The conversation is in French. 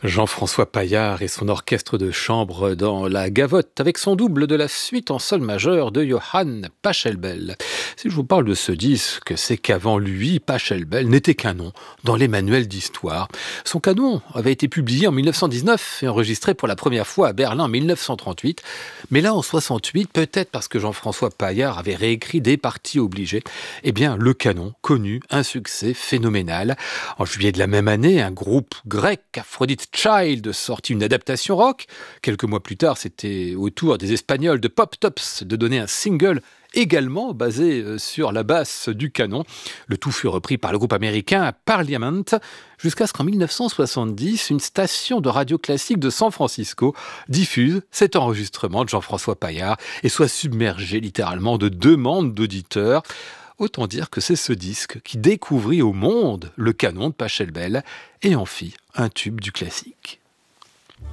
Jean-François Paillard et son orchestre de chambre dans la Gavotte, avec son double de la suite en sol majeur de Johann Pachelbel. Si je vous parle de ce disque, c'est qu'avant lui, Pachelbel n'était qu'un nom dans les manuels d'histoire. Son canon avait été publié en 1919 et enregistré pour la première fois à Berlin en 1938. Mais là, en 68, peut-être parce que Jean-François Paillard avait réécrit des parties obligées, eh bien, le canon connut un succès phénoménal. En juillet de la même année, un groupe grec, Aphrodite Child, sortit une adaptation rock. Quelques mois plus tard, c'était au tour des Espagnols de Pop Tops de donner un single également basé sur la basse du canon. Le tout fut repris par le groupe américain Parliament, jusqu'à ce qu'en 1970, une station de radio classique de San Francisco diffuse cet enregistrement de Jean-François Paillard et soit submergé littéralement de demandes d'auditeurs. Autant dire que c'est ce disque qui découvrit au monde le canon de Pachelbel et en fit un tube du classique.